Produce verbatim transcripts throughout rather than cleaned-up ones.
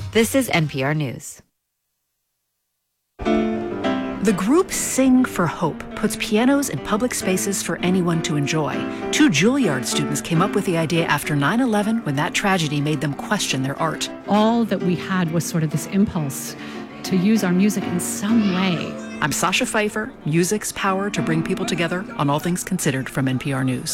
This is N P R News. The group Sing for Hope puts pianos in public spaces for anyone to enjoy. Two Juilliard students came up with the idea after nine eleven when that tragedy made them question their art. All that we had was sort of this impulse to use our music in some way. I'm Sasha Pfeiffer, music's power to bring people together on All Things Considered from N P R News.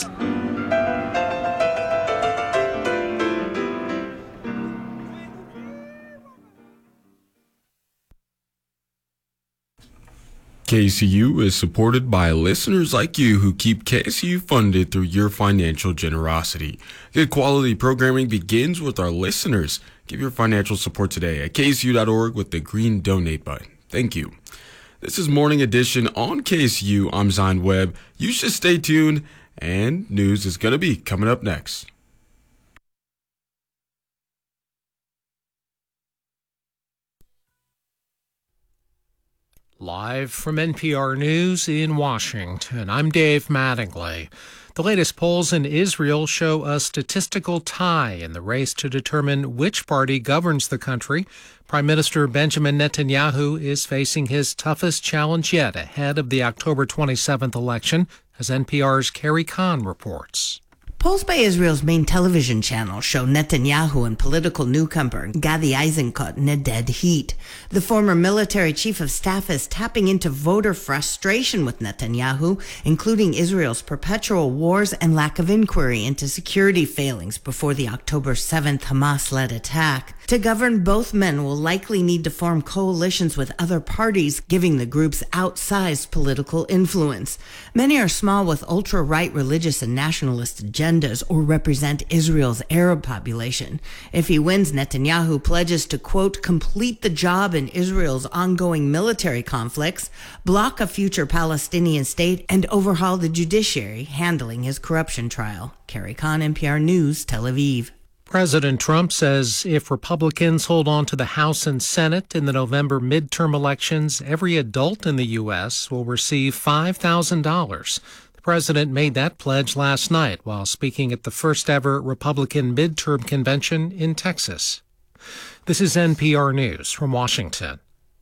K S U is supported by listeners like you who keep K S U funded through your financial generosity. Good quality programming begins with our listeners. Give your financial support today at K S U dot org with the green donate button. Thank you. This is Morning Edition on K S U. I'm Zion Webb. You should stay tuned, and news is going to be coming up next. Live from N P R News in Washington, I'm Dave Mattingly. The latest polls in Israel show a statistical tie in the race to determine which party governs the country. Prime Minister Benjamin Netanyahu is facing his toughest challenge yet ahead of the October twenty-seventh election, as N P R's Carrie Kahn reports. Polls by Israel's main television channel show Netanyahu and political newcomer Gadi Eisenkot in a dead heat. The former military chief of staff is tapping into voter frustration with Netanyahu, including Israel's perpetual wars and lack of inquiry into security failings before the October seventh Hamas-led attack. To govern, both men will likely need to form coalitions with other parties, giving the groups outsized political influence. Many are small with ultra-right religious and nationalist agendas or represent Israel's Arab population. If he wins, Netanyahu pledges to, quote, complete the job in Israel's ongoing military conflicts, block a future Palestinian state, and overhaul the judiciary, handling his corruption trial. Carrie Kahn, N P R News, Tel Aviv. President Trump says if Republicans hold on to the House and Senate in the November midterm elections, every adult in the U S will receive five thousand dollars. The president made that pledge last night while speaking at the first ever Republican midterm convention in Texas. This is N P R News from Washington.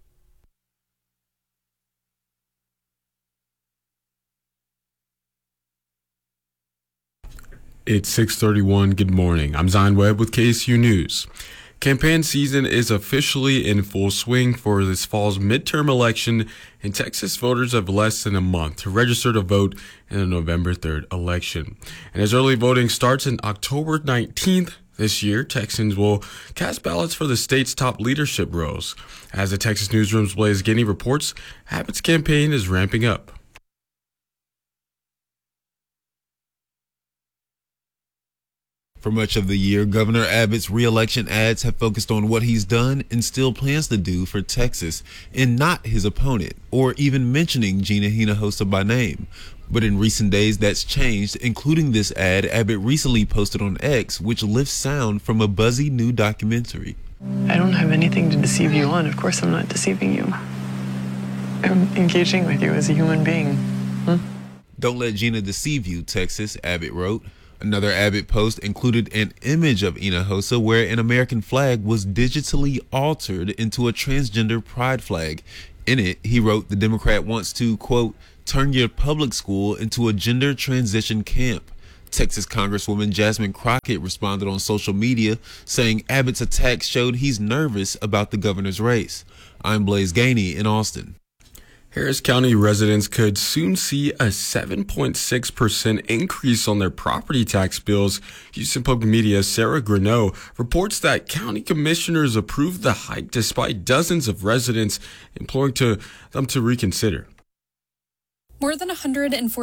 It's six thirty-one. Good morning. I'm Zion Webb with K S U News. Campaign season is officially in full swing for this fall's midterm election, and Texas voters have less than a month to register to vote in the November third election. And as early voting starts on October nineteenth this year, Texans will cast ballots for the state's top leadership roles. As the Texas Newsroom's Blaze Guiney reports, Abbott's campaign is ramping up. For much of the year, Governor Abbott's re-election ads have focused on what he's done and still plans to do for Texas, and not his opponent, or even mentioning Gina Hinojosa by name. But in recent days, that's changed, including this ad Abbott recently posted on X, which lifts sound from a buzzy new documentary. I don't have anything to deceive you on. Of course I'm not deceiving you. I'm engaging with you as a human being. Huh? Don't let Gina deceive you, Texas, Abbott wrote. Another Abbott post included an image of Hinojosa where an American flag was digitally altered into a transgender pride flag. In it, he wrote the Democrat wants to, quote, turn your public school into a gender transition camp. Texas Congresswoman Jasmine Crockett responded on social media saying Abbott's attack showed he's nervous about the governor's race. I'm Blaze Guiney in Austin. Harris County residents could soon see a seven point six percent increase on their property tax bills. Houston Public Media's Sarah Greneau reports that county commissioners approved the hike despite dozens of residents imploring to them to reconsider. More than one hundred forty